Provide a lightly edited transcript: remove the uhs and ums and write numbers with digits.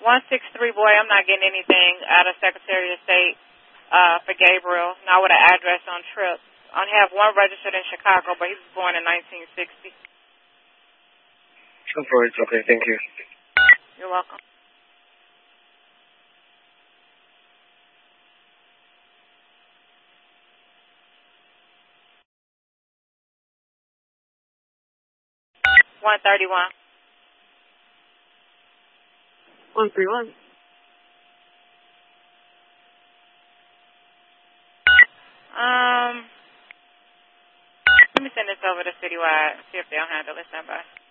163, boy, I'm not getting anything out of Secretary of State for Gabriel, not with an address on trip. I only have one registered in Chicago, but he was born in 1960. So far, it's okay. Thank you. You're welcome. One 131. Let me send this over to Citywide, see if they'll handle it. Stand by.